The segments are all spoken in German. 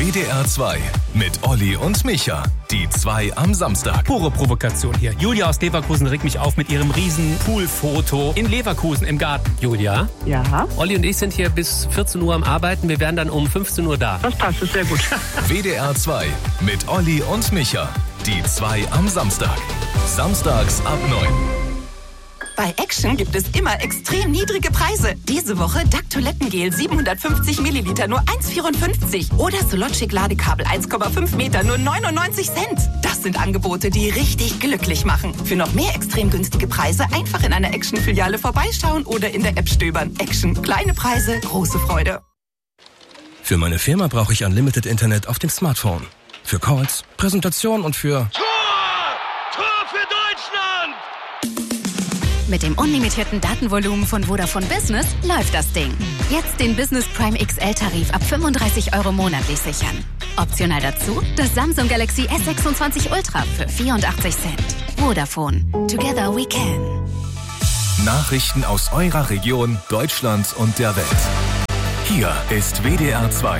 WDR 2 mit Olli und Micha. Die 2 am Samstag. Pure Provokation hier. Julia aus Leverkusen regt mich auf mit ihrem riesen Poolfoto in Leverkusen im Garten. Julia? Ja? Olli und ich sind hier bis 14 Uhr am Arbeiten. Wir wären dann um 15 Uhr da. Das passt, ist sehr gut. WDR 2 mit Olli und Micha. Die 2 am Samstag. Samstags ab 9. Bei Action gibt es immer extrem niedrige Preise. Diese Woche DAC Toilettengel 750 Milliliter nur 1,54. Oder Sologic Ladekabel 1,5 Meter nur 99 Cent. Das sind Angebote, die richtig glücklich machen. Für noch mehr extrem günstige Preise einfach in einer Action-Filiale vorbeischauen oder in der App stöbern. Action. Kleine Preise, große Freude. Für meine Firma brauche ich Unlimited Internet auf dem Smartphone. Für Calls, Präsentation und für... Tor für Deutschland! Mit dem unlimitierten Datenvolumen von Vodafone Business läuft das Ding. Jetzt den Business Prime XL-Tarif ab 35 € monatlich sichern. Optional dazu das Samsung Galaxy S26 Ultra für 84 Cent. Vodafone. Together we can. Nachrichten aus eurer Region, Deutschland und der Welt. Hier ist WDR 2.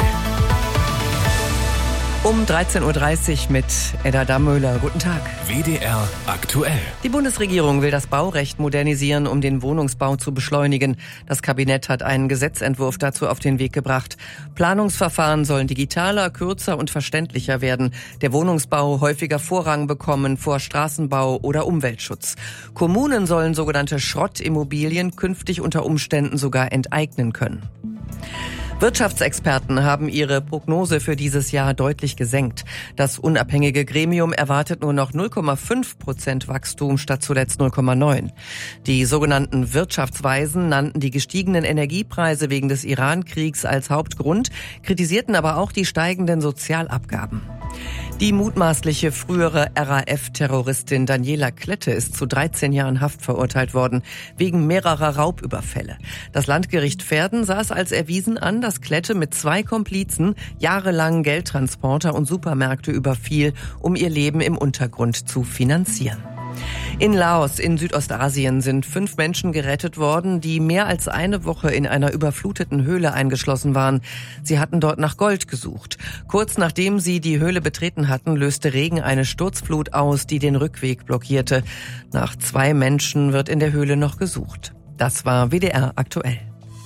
Um 13.30 Uhr mit Edda Dammöhler. Guten Tag. WDR aktuell. Die Bundesregierung will das Baurecht modernisieren, um den Wohnungsbau zu beschleunigen. Das Kabinett hat einen Gesetzentwurf dazu auf den Weg gebracht. Planungsverfahren sollen digitaler, kürzer und verständlicher werden. Der Wohnungsbau häufiger Vorrang bekommen vor Straßenbau oder Umweltschutz. Kommunen sollen sogenannte Schrottimmobilien künftig unter Umständen sogar enteignen können. Wirtschaftsexperten haben ihre Prognose für dieses Jahr deutlich gesenkt. Das unabhängige Gremium erwartet nur noch 0,5% Wachstum statt zuletzt 0,9%. Die sogenannten Wirtschaftsweisen nannten die gestiegenen Energiepreise wegen des Iran-Kriegs als Hauptgrund, kritisierten aber auch die steigenden Sozialabgaben. Die mutmaßliche frühere RAF-Terroristin Daniela Klette ist zu 13 Jahren Haft verurteilt worden, wegen mehrerer Raubüberfälle. Das Landgericht Verden sah es als erwiesen an, dass Klette mit 2 Komplizen jahrelang Geldtransporter und Supermärkte überfiel, um ihr Leben im Untergrund zu finanzieren. In Laos in Südostasien sind 5 Menschen gerettet worden, die mehr als eine Woche in einer überfluteten Höhle eingeschlossen waren. Sie hatten dort nach Gold gesucht. Kurz nachdem sie die Höhle betreten hatten, löste Regen eine Sturzflut aus, die den Rückweg blockierte. Nach 2 Menschen wird in der Höhle noch gesucht. Das war WDR aktuell.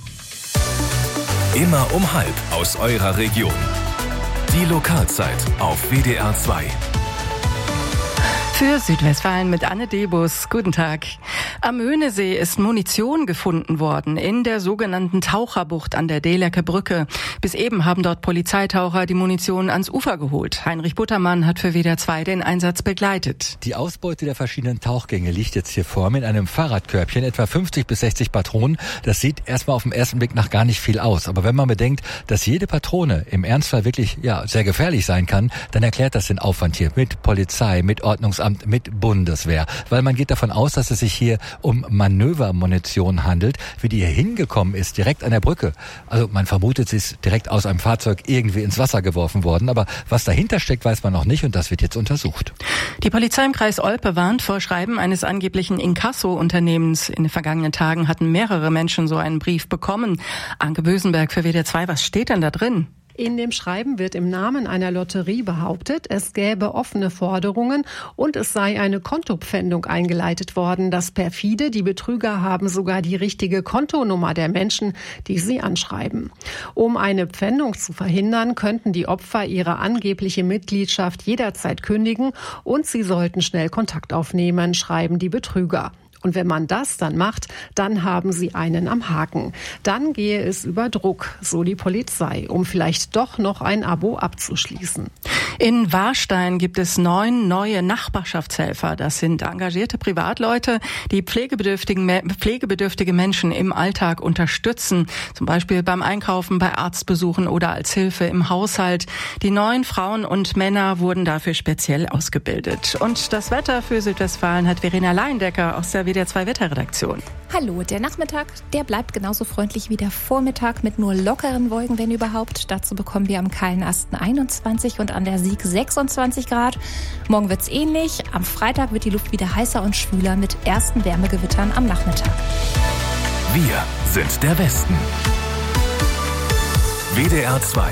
Immer um halb aus eurer Region. Die Lokalzeit auf WDR 2. Für Südwestfalen mit Anne Debus. Guten Tag. Am Möhnesee ist Munition gefunden worden in der sogenannten Taucherbucht an der Dehlecker Brücke. Bis eben haben dort Polizeitaucher die Munition ans Ufer geholt. Heinrich Buttermann hat für WDR 2 den Einsatz begleitet. Die Ausbeute der verschiedenen Tauchgänge liegt jetzt hier vor mir in einem Fahrradkörbchen, etwa 50 bis 60 Patronen. Das sieht erstmal auf den ersten Blick nach gar nicht viel aus. Aber wenn man bedenkt, dass jede Patrone im Ernstfall wirklich sehr gefährlich sein kann, dann erklärt das den Aufwand hier mit Polizei, mit Ordnungsamt, mit Bundeswehr. Weil man geht davon aus, dass es sich hier um Manövermunition handelt. Wie die hier hingekommen ist, direkt an der Brücke. Also man vermutet, sie ist direkt aus einem Fahrzeug irgendwie ins Wasser geworfen worden. Aber was dahinter steckt, weiß man noch nicht und das wird jetzt untersucht. Die Polizei im Kreis Olpe warnt vor Schreiben eines angeblichen Inkasso-Unternehmens. In den vergangenen Tagen hatten mehrere Menschen so einen Brief bekommen. Anke Bösenberg für WDR 2, was steht denn da drin? In dem Schreiben wird im Namen einer Lotterie behauptet, es gäbe offene Forderungen und es sei eine Kontopfändung eingeleitet worden. Das perfide, die Betrüger haben sogar die richtige Kontonummer der Menschen, die sie anschreiben. Um eine Pfändung zu verhindern, könnten die Opfer ihre angebliche Mitgliedschaft jederzeit kündigen und sie sollten schnell Kontakt aufnehmen, schreiben die Betrüger. Und wenn man das dann macht, dann haben sie einen am Haken. Dann gehe es über Druck, so die Polizei, um vielleicht doch noch ein Abo abzuschließen. In Warstein gibt es 9 neue Nachbarschaftshelfer. Das sind engagierte Privatleute, die pflegebedürftige Menschen im Alltag unterstützen. Zum Beispiel beim Einkaufen, bei Arztbesuchen oder als Hilfe im Haushalt. Die 9 Frauen und Männer wurden dafür speziell ausgebildet. Und das Wetter für Südwestfalen hat Verena Leindecker aus der WDR 2 Wetterredaktion. Hallo, der Nachmittag, der bleibt genauso freundlich wie der Vormittag mit nur lockeren Wolken, wenn überhaupt. Dazu bekommen wir am kahlen Asten 21 und an der Sieg 26 Grad. Morgen wird's ähnlich. Am Freitag wird die Luft wieder heißer und schwüler mit ersten Wärmegewittern am Nachmittag. Wir sind der Westen. WDR 2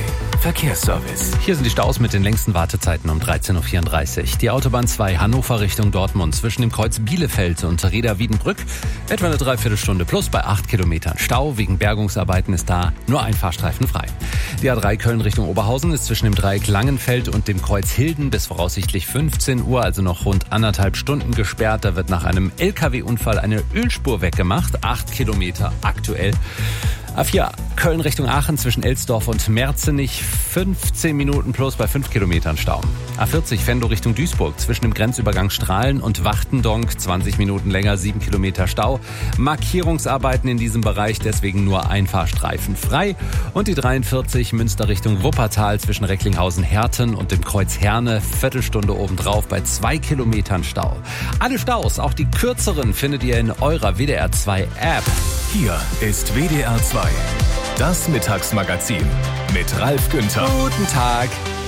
Verkehrsservice. Hier sind die Staus mit den längsten Wartezeiten um 13.34 Uhr. Die Autobahn 2 Hannover Richtung Dortmund zwischen dem Kreuz Bielefeld und Reda-Wiedenbrück. Etwa eine Dreiviertelstunde plus bei 8 Kilometern Stau. Wegen Bergungsarbeiten ist da nur ein Fahrstreifen frei. Die A3 Köln Richtung Oberhausen ist zwischen dem Dreieck Langenfeld und dem Kreuz Hilden bis voraussichtlich 15 Uhr, also noch rund 1,5 Stunden gesperrt. Da wird nach einem LKW-Unfall eine Ölspur weggemacht. 8 Kilometer aktuell. A4 Köln Richtung Aachen zwischen Elsdorf und Merzenich 15 Minuten plus bei 5 Kilometern Stau. A40 Venlo Richtung Duisburg zwischen dem Grenzübergang Strahlen und Wachtendonk 20 Minuten länger, 7 Kilometer Stau. Markierungsarbeiten in diesem Bereich, deswegen nur ein Fahrstreifen frei. Und die 43 Münster Richtung Wuppertal zwischen Recklinghausen-Herten und dem Kreuz Herne, Viertelstunde obendrauf bei 2 Kilometern Stau. Alle Staus, auch die kürzeren, findet ihr in eurer WDR 2 App. Hier ist WDR 2, das Mittagsmagazin mit Ralf Günther. Guten Tag.